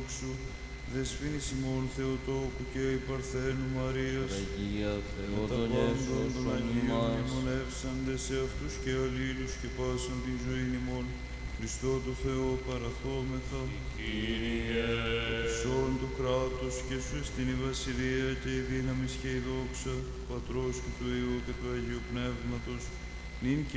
δόξου, δεσποίνης ημών Θεοτόκου και η Παρθένου Μαρίας, Αγία τα Θεοδονέσου πάντων των Αγίων μνημονεύσαντες σε αυτούς και αλλήλους και πάσαν τη ζωή ημών, Χριστό το Θεό παραθόμεθα. Κύριε, Σόν του κράτους και σου εστιν η βασιλεία και η δύναμις και η δόξα, Πατρός και του Υιού και του Αγίου Πνεύματος, νυν και